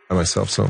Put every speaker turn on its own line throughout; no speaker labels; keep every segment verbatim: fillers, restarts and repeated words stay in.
by myself. So.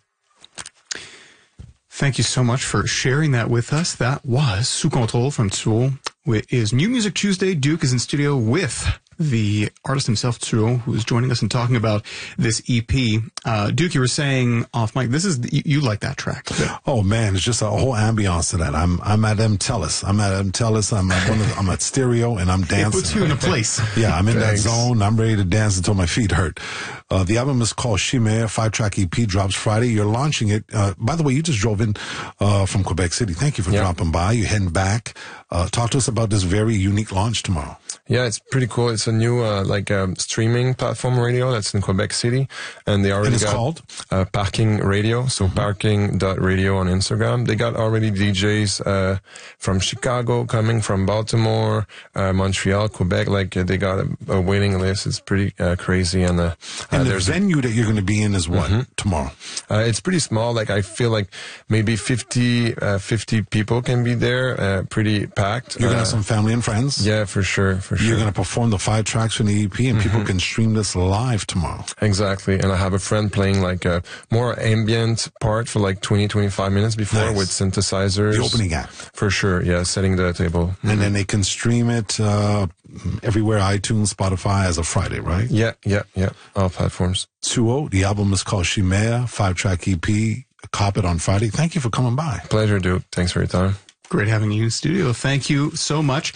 Thank you so much for sharing that with us. That was Sous Contrôle from Tuo. It is New Music Tuesday. Duke is in studio with the artist himself, Tuo, who is joining us and talking about this E P. Uh, Duke, you were saying off mic, this is, you, you like that track.
Oh man, it's just a whole ambiance to that. I'm, I'm at M. Tellis. I'm at M. Tellis. I'm at one of the, I'm at Stereo and I'm dancing.
It puts you in a place.
Yeah, I'm in
Thanks.
that zone. I'm ready to dance until my feet hurt. Uh, the album is called Chimère, five-track E P, drops Friday. You're launching it. Uh, by the way, you just drove in, uh, from Quebec City. Thank you for
Yeah.
dropping by. You're heading back. Uh, talk to us about this very unique launch tomorrow.
Yeah, it's pretty cool. It's a new, uh, like, um, streaming platform radio that's in Quebec City. And they already
And it's
got,
called?
Uh, Parking Radio. So
Mm-hmm.
parking dot radio on Instagram. They got already D Js, uh, from Chicago coming, from Baltimore, uh, Montreal, Quebec. Like, uh, they got a, a waiting list. It's pretty, uh, crazy. And, uh,
And
uh,
the
there's
venue that you're going to be in is what
Mm-hmm.
tomorrow?
Uh, it's pretty small. Like, I feel like maybe fifty, uh, fifty people can be there. Uh, pretty packed.
You're going to
uh,
have some family and friends?
Yeah, for sure, for sure.
You're going to perform the five tracks from the E P, and
Mm-hmm.
people can stream this live tomorrow.
Exactly. And I have a friend playing like a more ambient part for like twenty, twenty-five minutes before
Nice.
with synthesizers.
The opening act.
For sure. Yeah. Setting the table.
And then they can stream it uh, everywhere, iTunes, Spotify, as of Friday, right?
Yeah. Yeah. Yeah. All platforms.
Tuo, the album is called Chimère, five-track E P. Cop it on Friday. Thank you for coming by.
Pleasure, Duke. Thanks for your time.
Great having you in studio. Thank you so much.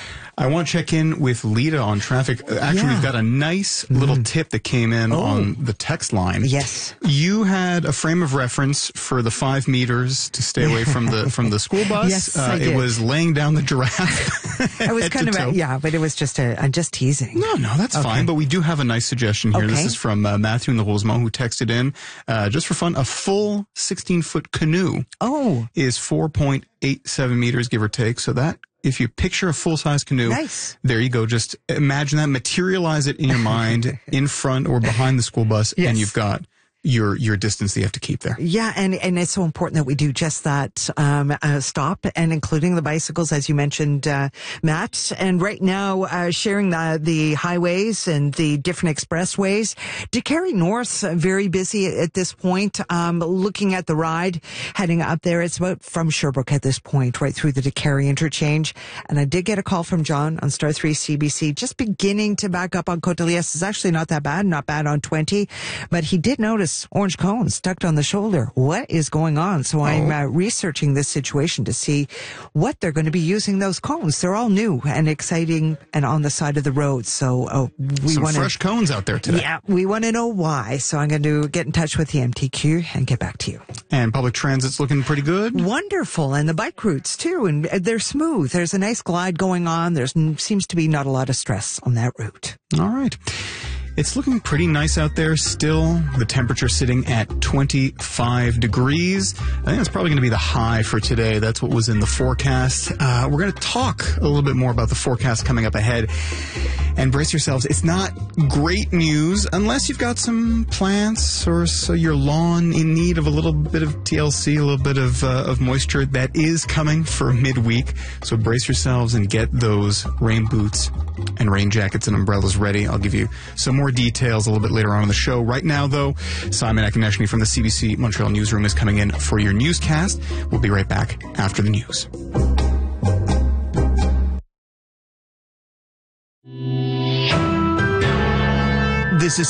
I want to check in with Lita on traffic. Actually,
Yeah.
we've got a nice little tip that came in
Oh.
on the text line.
Yes.
You had a frame of reference for the five meters to stay away from the from the school bus.
Yes,
uh,
I
it
did.
was laying down the giraffe.
I was
head
kind
to
of,
toe.
yeah, but it was just a, I'm just teasing.
No, no, that's
Okay.
fine. But we do have a nice suggestion here. This
Okay.
is from uh, Matthew in the Rosemont, who texted in, uh, just for fun, a full sixteen-foot canoe
Oh,
is four point eight seven meters, give or take. So that, if you picture a full-size canoe,
Nice.
there you go. Just imagine that, materialize it in your mind, in front or behind the school bus,
Yes.
and you've got your your distance that you have to keep there.
yeah, and, and it's so important that we do just that, um, uh, stop, and including the bicycles, as you mentioned, uh, Matt. And right now, uh, sharing the, the highways and the different expressways. DeCarry North, uh, very busy at this point. Um, looking at the ride, heading up there, it's about from Sherbrooke at this point, right through the DeCarry interchange. And I did get a call from John on Star three C B C, just beginning to back up on Côte de Liesse. It's actually not that bad, not bad on twenty, but he did notice orange cones stuck on the shoulder. What is going on? So I'm uh, researching this situation to see what they're going to be using those cones. They're all new and exciting and on the side of the road. So uh, we
Some
want
fresh
to,
cones out there today.
yeah, we want to know why. So I'm going to get in touch with the M T Q and get back to you.
And public transit's looking pretty good.
Wonderful. And the bike routes too. And they're smooth. There's a nice glide going on. There seems to be not a lot of stress on that route.
All right. It's looking pretty nice out there still. The temperature sitting at twenty-five degrees. I think that's probably going to be the high for today. That's what was in the forecast. Uh, we're going to talk a little bit more about the forecast coming up ahead. And brace yourselves. It's not great news unless you've got some plants or so your lawn in need of a little bit of T L C, a little bit of, uh, of moisture. That is coming for midweek. So brace yourselves and get those rain boots and rain jackets and umbrellas ready. I'll give you some more details a little bit later on in the show. Right now, though, Simon Akineshny from the C B C Montreal newsroom is coming in for your newscast. We'll be right back after the news.